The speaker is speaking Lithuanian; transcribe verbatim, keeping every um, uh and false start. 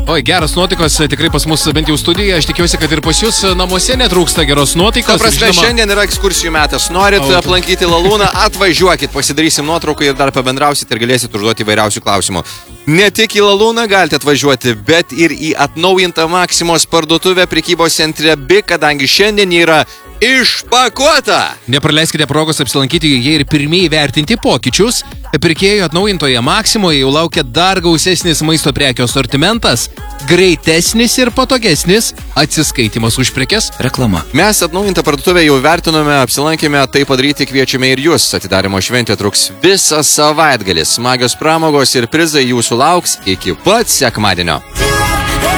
Oi, geras nuotaikos tikrai pas mus bent jau studijoje. Aš tikiuosi, kad ir pas jūs namuose netrūksta geros nuotaikos. Ta prasme, žinoma... šiandien yra ekskursijų metas. Norit o, aplankyti Lalūną, atvažiuokit, pasidarysim nuotraukų ir dar pabendrausit ir galėsit užduoti įvairiausių klausimų. Ne tik į Lalūną galite atvažiuoti, bet ir į atnaujintą Maksimos parduotuvę prekybos centre B, kadangi šiandien yra išpakuota. Nepraleiskite progos apsilankyti joje ir pirmieji vertinti pokyčius. Pirkėjų atnaujintoje Maksimoje jau laukia dar gausesnis maisto prekių asortimentas, greitesnis ir patogesnis atsiskaitimas už prekes. Reklama. Mes atnaujintą parduotuvę jau vertinome, apsilankėme, tai padaryti kviečiame ir jūs. Atidarimo šventė truks visą savaitgalį. Smagios pramogos ir prizai jūsų lauks iki pat sekmadienio.